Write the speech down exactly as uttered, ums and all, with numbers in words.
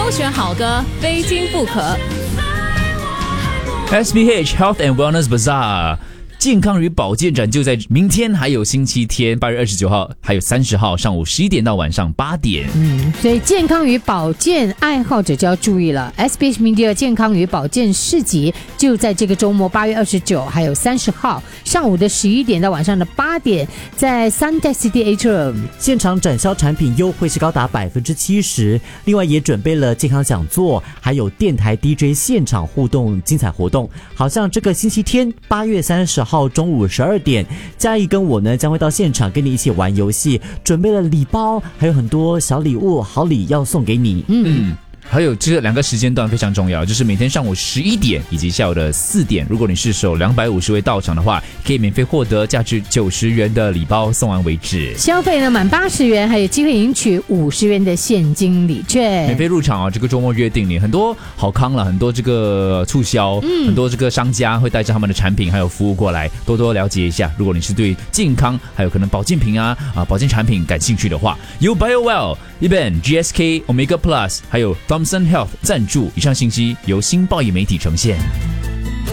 挑选好歌，非听不可。 S B H Health and Wellness Bazaar。健康与保健展就在明天，还有星期天八月二十九号，还有三十号上午十一点到晚上八点。 嗯，所以健康与保健爱好者就要注意了。S B H Media 健康与保健市集就在这个周末八月二十九还有三十号上午的十一点到晚上的八点，在 Suntec City Atrium 现场展销产品优惠是高达百分之七十，另外也准备了健康讲座，还有电台 D J 现场互动精彩活动。好像这个星期天八月三十号中午十二点，嘉义跟我呢将会到现场跟你一起玩游戏，准备了礼包，还有很多小礼物好礼要送给你。 嗯。还有这两个时间段非常重要，就是每天上午十一点以及下午的四点，如果你是首两百五十位到场的话，可以免费获得价值九十元的礼包，送完为止。 消费呢满八十元还有机会赢取五十元的现金礼券， 免费入场啊！这个周末约定你很多好康了，很多这个促销、嗯、很多这个商家会带着他们的产品还有服务过来，多多了解一下。如果你是对健康还有可能保健品啊啊保健产品感兴趣的话，由 BioWell、E-Ben、G S K、Omega Plus 还有Thomson Health 赞助。以上信息由新报业媒体呈现。